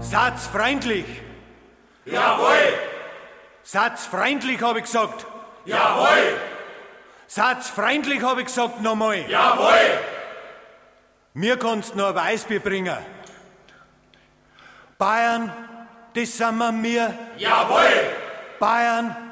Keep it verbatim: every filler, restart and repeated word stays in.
Satz freundlich. Jawohl. Satz freundlich, habe ich gesagt. Jawohl. Satz freundlich, habe ich gesagt, nochmal. Jawohl. Mir kannst noch ein Weißbier bringen. Bayern, das sind wir mir. Jawohl. Bayern,